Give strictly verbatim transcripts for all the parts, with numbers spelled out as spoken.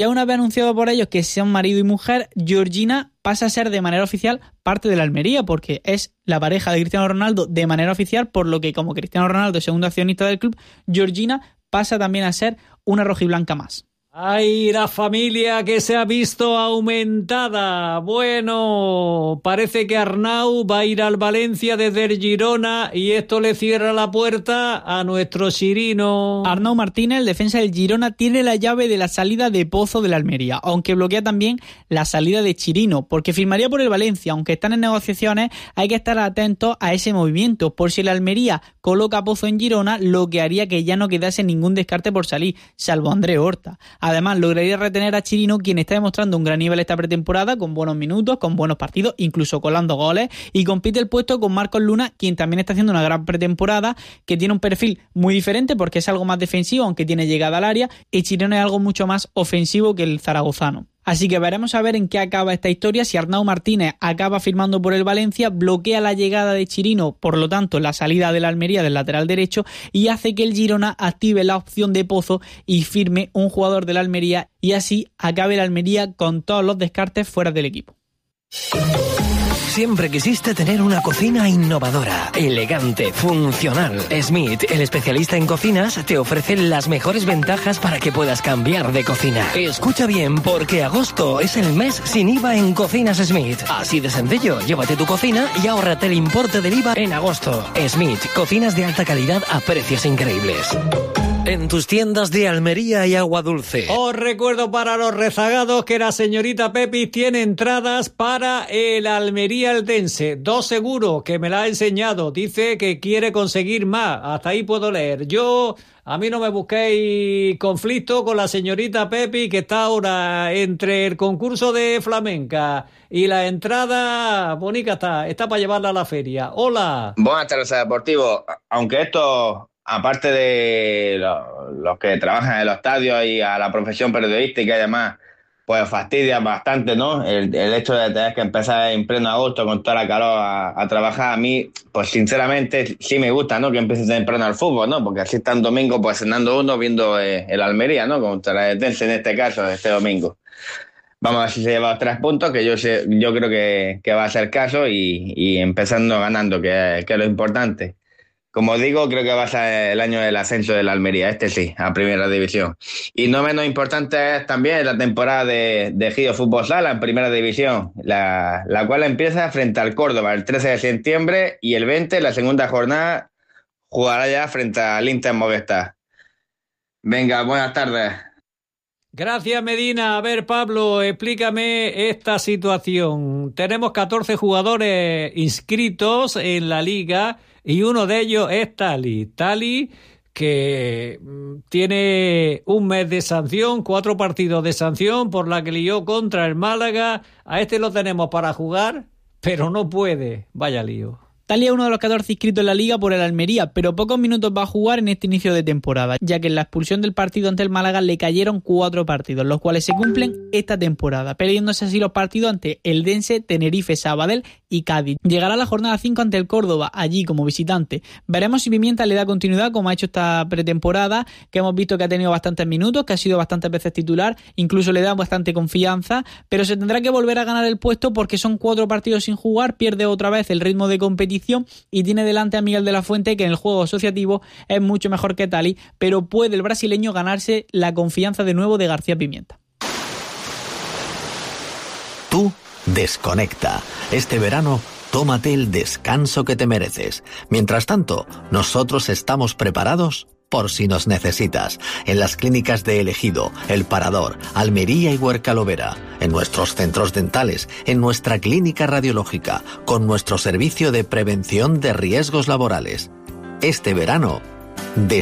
Ya una vez anunciado por ellos que sean marido y mujer, Georgina pasa a ser de manera oficial parte de la Almería, porque es la pareja de Cristiano Ronaldo de manera oficial, por lo que como Cristiano Ronaldo es segundo accionista del club, Georgina pasa también a ser una rojiblanca más. ¡Ay, la familia que se ha visto aumentada! Bueno, parece que Arnau va a ir al Valencia desde el Girona y esto le cierra la puerta a nuestro Chirino. Arnau Martínez, el defensa del Girona, tiene la llave de la salida de Pozo de la Almería, aunque bloquea también la salida de Chirino, porque firmaría por el Valencia. Aunque están en negociaciones, hay que estar atentos a ese movimiento, por si la Almería coloca a Pozo en Girona, lo que haría que ya no quedase ningún descarte por salir, salvo André Horta. Además, lograría retener a Chirino, quien está demostrando un gran nivel esta pretemporada, con buenos minutos, con buenos partidos, incluso colando goles, y compite el puesto con Marcos Luna, quien también está haciendo una gran pretemporada, que tiene un perfil muy diferente porque es algo más defensivo, aunque tiene llegada al área, y Chirino es algo mucho más ofensivo que el zaragozano. Así que veremos a ver en qué acaba esta historia. Si Arnau Martínez acaba firmando por el Valencia, bloquea la llegada de Chirino, por lo tanto la salida de la Almería del lateral derecho, y hace que el Girona active la opción de Pozo y firme un jugador de la Almería, y así acabe la Almería con todos los descartes fuera del equipo. Siempre quisiste tener una cocina innovadora, elegante, funcional. Smith, el especialista en cocinas, te ofrece las mejores ventajas para que puedas cambiar de cocina. Escucha bien, porque agosto es el mes sin I V A en Cocinas Smith. Así de sencillo, llévate tu cocina y ahórrate el importe del I V A en agosto. Smith, cocinas de alta calidad a precios increíbles. En tus tiendas de Almería y Agua Dulce. Os recuerdo para los rezagados que la señorita Pepi tiene entradas para el Almería Eldense. Dos seguros, que me la ha enseñado. Dice que quiere conseguir más. Hasta ahí puedo leer. Yo, a mí no me busquéis conflicto con la señorita Pepi, que está ahora entre el concurso de flamenca y la entrada. Bonica está, está para llevarla a la feria. Hola. Buenas tardes, Deportivo. Aunque esto, aparte de los, los que trabajan en los estadios y a la profesión periodística y demás, pues fastidia bastante, ¿no? El, el hecho de tener que empezar en pleno agosto con toda la calor a, a trabajar. A mí, pues sinceramente, sí me gusta, ¿no? Que empiece temprano el fútbol, ¿no? Porque así está un domingo, pues cenando uno, viendo eh, el Almería, ¿no? Contra el Eldense en este caso, este domingo. Vamos a ver si se lleva los tres puntos, que yo sé, yo creo que, que va a ser caso, y, y empezando ganando, que, que es lo importante. Como digo, creo que va a ser el año del ascenso de la Almería, este sí, a Primera División. Y no menos importante es también la temporada de, de Gio Fútbol Sala en Primera División, la, la cual empieza frente al Córdoba el trece de septiembre, y el veinte, la segunda jornada, jugará ya frente al Inter Movistar. Venga, buenas tardes. Gracias, Medina. A ver, Pablo, explícame esta situación. Tenemos catorce jugadores inscritos en la liga y uno de ellos es Tali. Tali, que tiene un mes de sanción, cuatro partidos de sanción por la que lió contra el Málaga. A este lo tenemos para jugar, pero no puede. Vaya lío. Tali es uno de los catorce inscritos en la Liga por el Almería, pero pocos minutos va a jugar en este inicio de temporada, ya que en la expulsión del partido ante el Málaga le cayeron cuatro partidos, los cuales se cumplen esta temporada, perdiéndose así los partidos ante Eldense, Tenerife, Sabadell y Cádiz. Llegará la jornada cinco ante el Córdoba, allí como visitante. Veremos si Pimienta le da continuidad, como ha hecho esta pretemporada, que hemos visto que ha tenido bastantes minutos, que ha sido bastantes veces titular, incluso le da bastante confianza, pero se tendrá que volver a ganar el puesto porque son cuatro partidos sin jugar, pierde otra vez el ritmo de competición y tiene delante a Miguel de la Fuente, que en el juego asociativo es mucho mejor que Tali, pero puede el brasileño ganarse la confianza de nuevo de García Pimienta. Tú desconecta. Este verano tómate el descanso que te mereces. Mientras tanto, nosotros estamos preparados por si nos necesitas, en las clínicas de El Ejido, El Parador, Almería y Huerca-Lovera, en nuestros centros dentales, en nuestra clínica radiológica, con nuestro servicio de prevención de riesgos laborales. Este verano,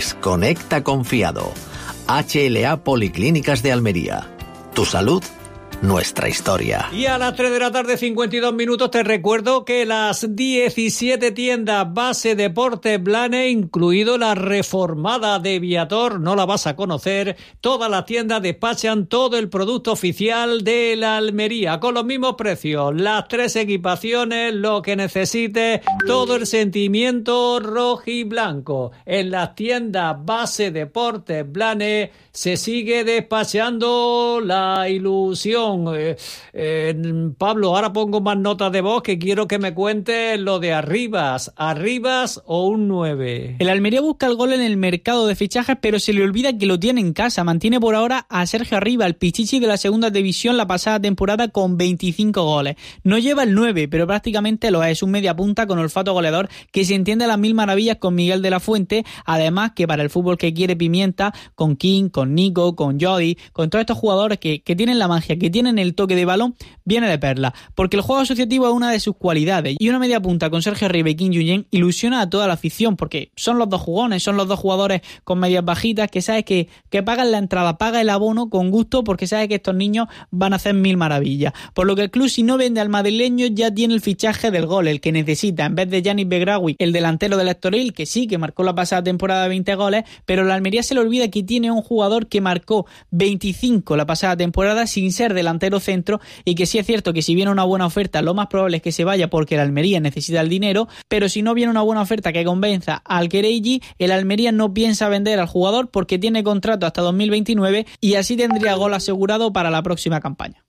desconecta confiado. H L A Policlínicas de Almería. Tu salud nuestra historia. Y a las tres de la tarde, cincuenta y dos minutos, te recuerdo que las diecisiete tiendas Base Deportes Blanes, incluido la reformada de Viator, no la vas a conocer, todas las tiendas despachan todo el producto oficial de la Almería con los mismos precios, las tres equipaciones, lo que necesites, todo el sentimiento rojiblanco. En las tiendas Base Deportes Blanes se sigue despachando la ilusión. Eh, eh, Pablo, ahora pongo más notas de voz que quiero que me cuentes lo de Arribas. ¿Arribas o un nueve? El Almería busca el gol en el mercado de fichajes, pero se le olvida que lo tiene en casa. Mantiene por ahora a Sergio Arribas, el pichichi de la segunda división la pasada temporada, con veinticinco goles. No lleva el nueve, pero prácticamente lo es. Un media punta con olfato goleador que se entiende a las mil maravillas con Miguel de la Fuente. Además que para el fútbol que quiere Pimienta, con King, con Nico, con Jody, con todos estos jugadores que, que tienen la magia, que tienen el toque de balón, viene de perla. Porque el juego asociativo es una de sus cualidades. Y una media punta con Sergio Arribas y Kim Yuyen ilusiona a toda la afición, porque son los dos jugones, son los dos jugadores con medias bajitas que sabes que, que pagan la entrada, paga el abono con gusto, porque sabes que estos niños van a hacer mil maravillas. Por lo que el club, si no vende al madrileño, ya tiene el fichaje del gol, el que necesita, en vez de Yanis Begraoui, el delantero del Estoril, que sí, que marcó la pasada temporada veinte goles, pero la Almería se le olvida que tiene un jugador que marcó veinticinco la pasada temporada sin ser delantero centro, y que sí es cierto que si viene una buena oferta, lo más probable es que se vaya porque el Almería necesita el dinero, pero si no viene una buena oferta que convenza al Quereji, el Almería no piensa vender al jugador porque tiene contrato hasta dos mil veintinueve y así tendría gol asegurado para la próxima campaña.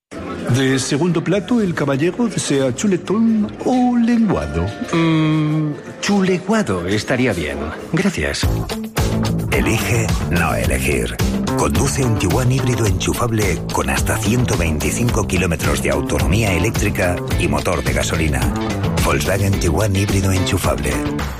De segundo plato, el caballero desea chuletón o lenguado. Mm, chuleguado estaría bien. Gracias. Elige no elegir. Conduce un Tiguan híbrido enchufable con hasta ciento veinticinco kilómetros de autonomía eléctrica y motor de gasolina. Volkswagen Tiguan híbrido enchufable.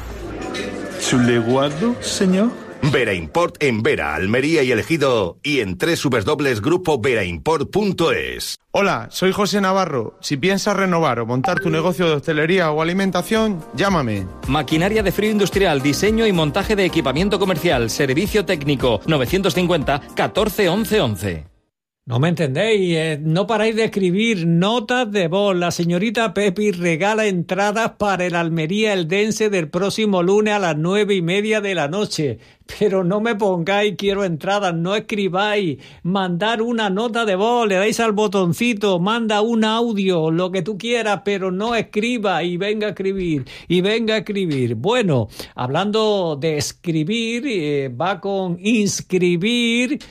¿Chuleguado, señor? Vera Import en Vera, Almería y El Ejido, y en doble u doble u doble u punto grupo vera import punto es. Hola, soy José Navarro. Si piensas renovar o montar tu negocio de hostelería o alimentación, llámame. Maquinaria de frío industrial, diseño y montaje de equipamiento comercial, servicio técnico, novecientos cincuenta catorce once once. No me entendéis, eh, no paráis de escribir notas de voz. La señorita Pepi regala entradas para el Almería Eldense del próximo lunes a las nueve y media de la noche. Pero no me pongáis quiero entradas, no escribáis. Mandar una nota de voz, le dais al botoncito, manda un audio, lo que tú quieras, pero no escriba y venga a escribir, y venga a escribir. Bueno, hablando de escribir, eh, va con inscribir.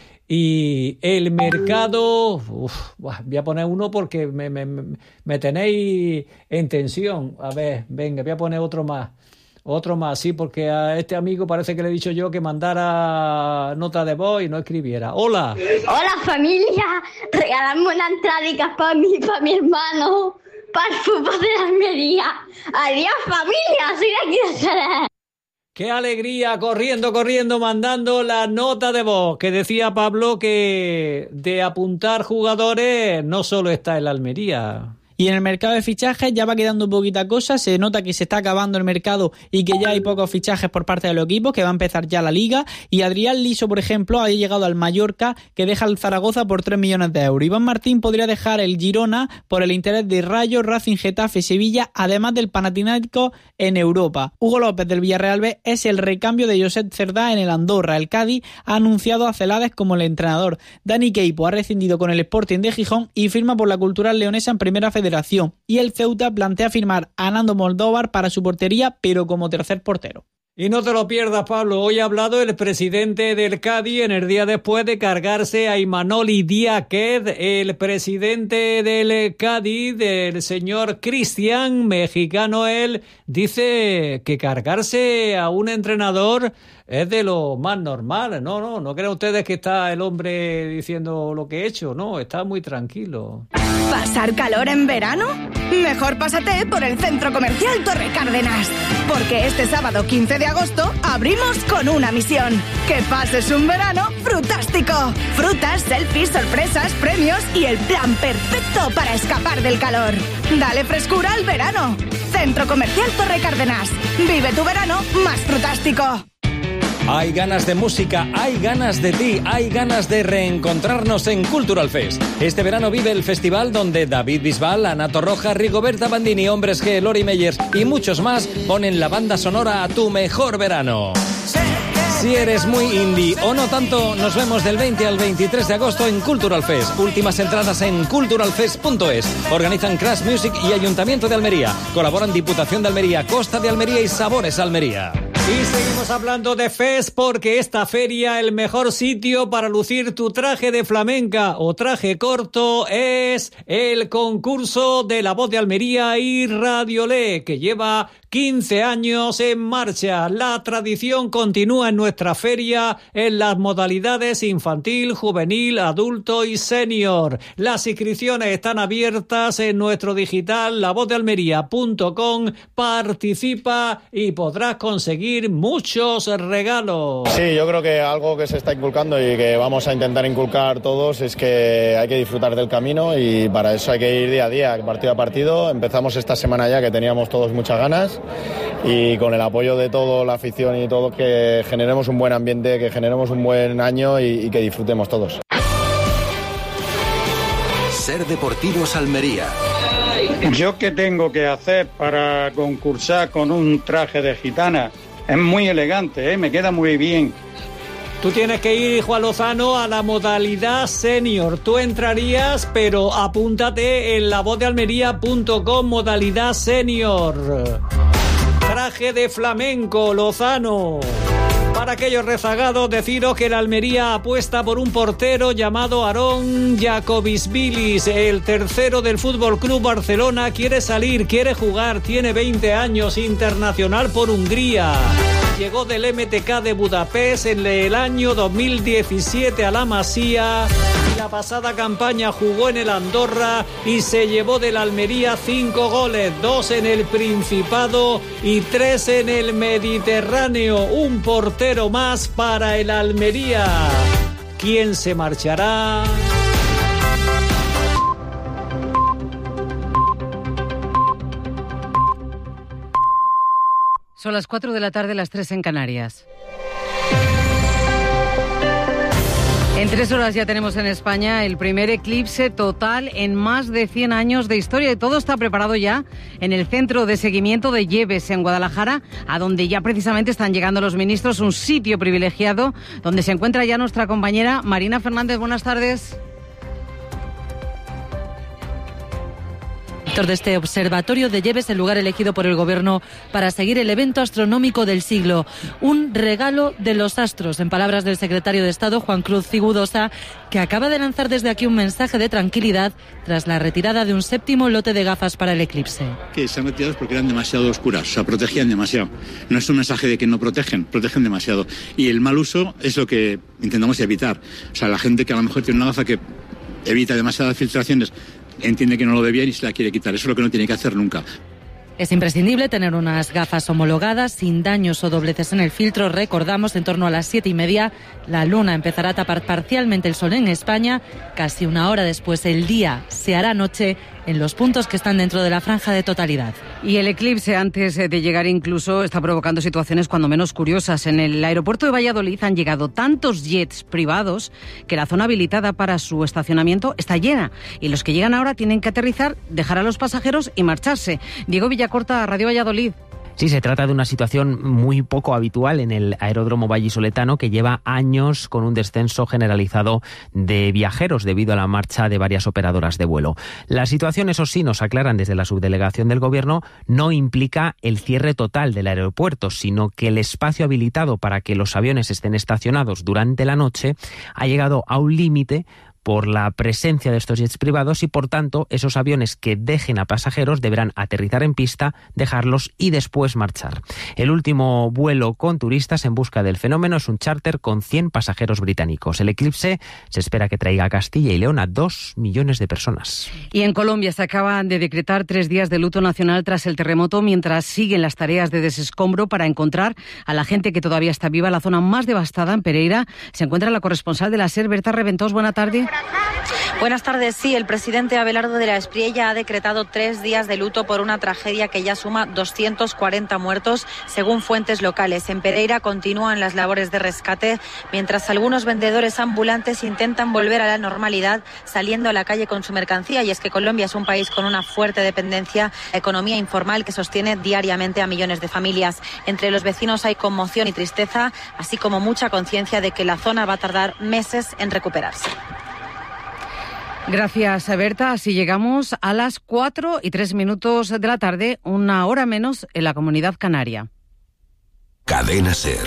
Y el mercado, uf, voy a poner uno porque me, me, me tenéis en tensión. A ver, venga, voy a poner otro más. Otro más, sí, porque a este amigo parece que le he dicho yo que mandara nota de voz y no escribiera. ¡Hola! ¡Hola, familia! Regalame una entradica para mí, para mi hermano, para el fútbol de la Almería. ¡Adiós, familia! ¡Soy de aquí de Jerez! ¡Qué alegría! Corriendo, corriendo, mandando la nota de voz. Que decía Pablo que de apuntar jugadores no solo está el Almería. Y en el mercado de fichajes ya va quedando poquita cosa, se nota que se está acabando el mercado y que ya hay pocos fichajes por parte de los equipos, que va a empezar ya la Liga. Y Adrián Liso, por ejemplo, ha llegado al Mallorca, que deja al Zaragoza por tres millones de euros. Iván Martín podría dejar el Girona por el interés de Rayo, Racing, Getafe, Sevilla, además del Panathinaikos en Europa. Hugo López del Villarreal B es el recambio de Josep Cerdá en el Andorra. El Cádiz ha anunciado a Celades como el entrenador. Dani Queipo ha rescindido con el Sporting de Gijón y firma por la Cultural Leonesa en Primera Federación. Y el Ceuta plantea firmar a Nando Moldóvar para su portería, pero como tercer portero. Y no te lo pierdas, Pablo. Hoy ha hablado el presidente del Cádiz en el día después de cargarse a Imanol Diáquez, el presidente del Cádiz, del señor Cristian, mexicano él, dice que cargarse a un entrenador es de lo más normal. No, no, no crean ustedes que está el hombre diciendo lo que he hecho. No, está muy tranquilo. ¿Pasar calor en verano? Mejor pásate por el Centro Comercial Torre Cárdenas, porque este sábado quince de agosto abrimos con una misión: que pases un verano frutástico. Frutas, selfies, sorpresas, premios y el plan perfecto para escapar del calor. Dale frescura al verano. Centro Comercial Torre Cárdenas. Vive tu verano más frutástico. Hay ganas de música, hay ganas de ti, hay ganas de reencontrarnos en Cultural Fest. Este verano vive el festival donde David Bisbal, Ana Torroja, Rigoberta Bandini, Hombres G, Lori Meyers y muchos más ponen la banda sonora a tu mejor verano. Si eres muy indie o no tanto, nos vemos del veinte al veintitrés de agosto en Cultural Fest. Últimas entradas en cultural fest punto es. Organizan Crash Music y Ayuntamiento de Almería. Colaboran Diputación de Almería, Costa de Almería y Sabores Almería. Y seguimos hablando de Fest porque esta feria, el mejor sitio para lucir tu traje de flamenca o traje corto es el concurso de La Voz de Almería y Radiolé, que lleva quince años en marcha. La tradición continúa en nuestra feria en las modalidades infantil, juvenil, adulto y senior. Las inscripciones están abiertas en nuestro digital la voz de almería punto com. Participa y podrás conseguir muchos regalos. Sí, yo creo que algo que se está inculcando y que vamos a intentar inculcar todos es que hay que disfrutar del camino y para eso hay que ir día a día, partido a partido. Empezamos esta semana ya que teníamos todos muchas ganas y con el apoyo de toda la afición y todo, que generemos un buen ambiente, que generemos un buen año y, y que disfrutemos todos. Ser Deportivos Almería. ¿Yo qué tengo que hacer para concursar con un traje de gitana? Es muy elegante, ¿eh? Me queda muy bien. Tú tienes que ir, Juan Lozano, a la modalidad senior. Tú entrarías, pero apúntate en la voz de almería punto com, modalidad senior. Traje de flamenco, Lozano. Para aquellos rezagados, deciros que la Almería apuesta por un portero llamado Aarón Jacobisvilis. El tercero del Fútbol Club Barcelona quiere salir, quiere jugar, tiene veinte años, internacional por Hungría. Llegó del M T K de Budapest en el año dos mil diecisiete a la Masía. La pasada campaña jugó en el Andorra y se llevó del Almería cinco goles, dos en el Principado y tres en el Mediterráneo. Un portero más para el Almería. ¿Quién se marchará? Son las cuatro de la tarde, las tres en Canarias. En tres horas ya tenemos en España el primer eclipse total en más de cien años de historia y todo está preparado ya en el Centro de Seguimiento de Lleves en Guadalajara, a donde ya precisamente están llegando los ministros, un sitio privilegiado donde se encuentra ya nuestra compañera Marina Fernández. Buenas tardes. De este observatorio de Lleves, el lugar elegido por el Gobierno para seguir el evento astronómico del siglo. Un regalo de los astros, en palabras del secretario de Estado, Juan Cruz Cigudosa, que acaba de lanzar desde aquí un mensaje de tranquilidad tras la retirada de un séptimo lote de gafas para el eclipse. Que se han retirado porque eran demasiado oscuras, o sea, protegían demasiado. No es un mensaje de que no protegen, protegen demasiado. Y el mal uso es lo que intentamos evitar. O sea, la gente que a lo mejor tiene una gafa que evita demasiadas filtraciones, entiende que no lo ve bien y se la quiere quitar. Eso es lo que no tiene que hacer nunca. Es imprescindible tener unas gafas homologadas, sin daños o dobleces en el filtro. Recordamos, en torno a las siete y media, la luna empezará a tapar parcialmente el sol en España. Casi una hora después, el día se hará noche en los puntos que están dentro de la franja de totalidad. Y el eclipse, antes de llegar incluso, está provocando situaciones cuando menos curiosas. En el aeropuerto de Valladolid han llegado tantos jets privados que la zona habilitada para su estacionamiento está llena. Y los que llegan ahora tienen que aterrizar, dejar a los pasajeros y marcharse. Diego Villacorta, Radio Valladolid. Sí, se trata de una situación muy poco habitual en el aeródromo vallisoletano, que lleva años con un descenso generalizado de viajeros debido a la marcha de varias operadoras de vuelo. La situación, eso sí, nos aclaran desde la subdelegación del Gobierno, no implica el cierre total del aeropuerto, sino que el espacio habilitado para que los aviones estén estacionados durante la noche ha llegado a un límite por la presencia de estos jets privados y, por tanto, esos aviones que dejen a pasajeros deberán aterrizar en pista, dejarlos y después marchar. El último vuelo con turistas en busca del fenómeno es un charter con cien pasajeros británicos. El eclipse se espera que traiga a Castilla y León a dos millones de personas. Y en Colombia se acaban de decretar tres días de luto nacional tras el terremoto, mientras siguen las tareas de desescombro para encontrar a la gente que todavía está viva. La zona más devastada, en Pereira, se encuentra la corresponsal de la SER, Berta Reventós. Buena tarde. Buenas tardes. Sí, el presidente Abelardo de la Espriella ha decretado tres días de luto por una tragedia que ya suma doscientos cuarenta muertos, según fuentes locales. En Pereira continúan las labores de rescate, mientras algunos vendedores ambulantes intentan volver a la normalidad saliendo a la calle con su mercancía. Y es que Colombia es un país con una fuerte dependencia, economía informal que sostiene diariamente a millones de familias. Entre los vecinos hay conmoción y tristeza, así como mucha conciencia de que la zona va a tardar meses en recuperarse. Gracias, Berta. Así llegamos a las cuatro y tres minutos de la tarde, una hora menos en la Comunidad Canaria. Cadena SER.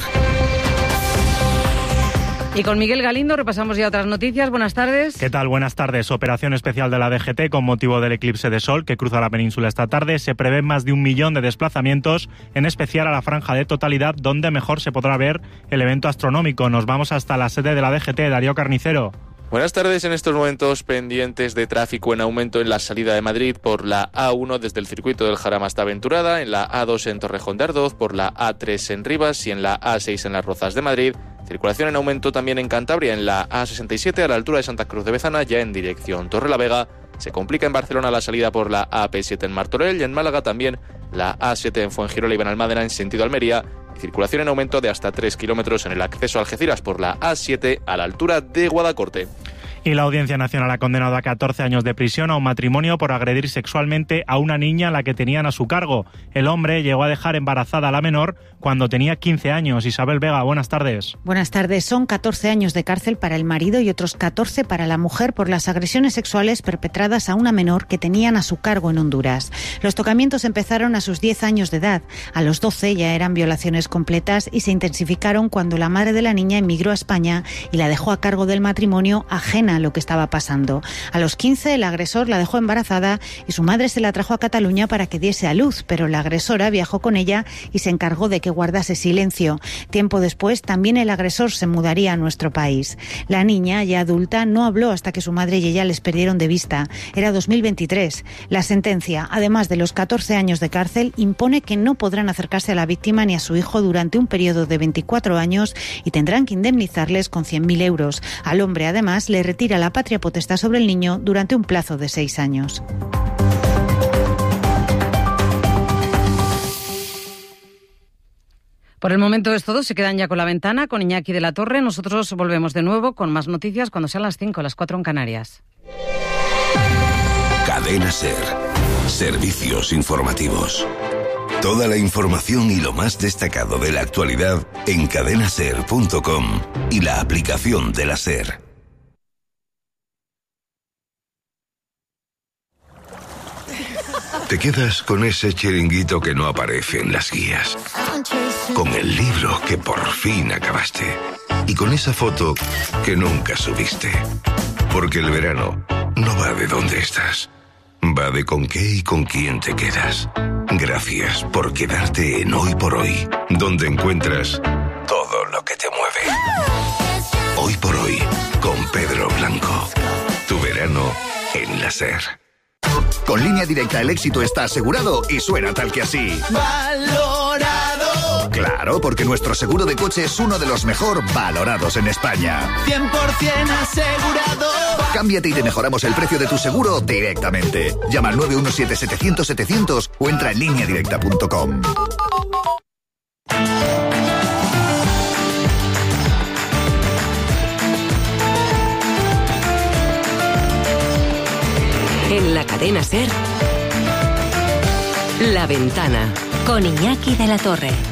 Y con Miguel Galindo repasamos ya otras noticias. Buenas tardes. ¿Qué tal? Buenas tardes. Operación especial de la D G T con motivo del eclipse de sol que cruza la península esta tarde. Se prevén más de un millón de desplazamientos, en especial a la franja de totalidad, donde mejor se podrá ver el evento astronómico. Nos vamos hasta la sede de la D G T, Darío Carnicero. Buenas tardes. En estos momentos pendientes de tráfico en aumento en la salida de Madrid por la A uno desde el circuito del Jarama hasta Aventurada, en la A dos en Torrejón de Ardoz, por la A tres en Rivas y en la A seis en Las Rozas de Madrid. Circulación en aumento también en Cantabria, en la A sesenta y siete a la altura de Santa Cruz de Bezana, ya en dirección Torrelavega. Se complica en Barcelona la salida por la A P siete en Martorell y en Málaga también la A siete en Fuengirola y Benalmádena en sentido Almería. Circulación en aumento de hasta tres kilómetros en el acceso a Algeciras por la A siete a la altura de Guadacorte. Y la Audiencia Nacional ha condenado a catorce años de prisión a un matrimonio por agredir sexualmente a una niña a la que tenían a su cargo. El hombre llegó a dejar embarazada a la menor cuando tenía quince años. Isabel Vega, buenas tardes. Buenas tardes. Son catorce años de cárcel para el marido y otros catorce para la mujer por las agresiones sexuales perpetradas a una menor que tenían a su cargo en Honduras. Los tocamientos empezaron a sus diez años de edad. A los doce ya eran violaciones completas y se intensificaron cuando la madre de la niña emigró a España y la dejó a cargo del matrimonio, ajena a lo que estaba pasando. A los quince el agresor la dejó embarazada y su madre se la trajo a Cataluña para que diese a luz, pero la agresora viajó con ella y se encargó de que guardase silencio. Tiempo después también el agresor se mudaría a nuestro país. La niña, ya adulta, no habló hasta que su madre y ella les perdieron de vista. Era dos mil veintitrés. La sentencia, además de los catorce años de cárcel, impone que no podrán acercarse a la víctima ni a su hijo durante un periodo de veinticuatro años y tendrán que indemnizarles con cien mil euros. Al hombre, además, le retira la patria potestad sobre el niño durante un plazo de seis años. Por el momento es todo, se quedan ya con La Ventana, con Iñaki de la Torre. Nosotros volvemos de nuevo con más noticias cuando sean las cinco, las cuatro en Canarias. Cadena SER. Servicios informativos. Toda la información y lo más destacado de la actualidad en cadena ser punto com y la aplicación de la SER. Te quedas con ese chiringuito que no aparece en las guías, con el libro que por fin acabaste y con esa foto que nunca subiste. Porque el verano no va de dónde estás, va de con qué y con quién te quedas. Gracias por quedarte en Hoy por Hoy, donde encuentras todo lo que te mueve. Hoy por Hoy, con Pedro Blanco. Tu verano en la SER. Con Línea Directa el éxito está asegurado y suena tal que así. ¡Valorado! Claro, porque nuestro seguro de coche es uno de los mejor valorados en España. cien por ciento asegurado. Cámbiate y te mejoramos el precio de tu seguro directamente. Llama al nueve uno siete setecientos setecientos o entra en línea directa punto com. En la cadena SER, La Ventana, con Iñaki de la Torre.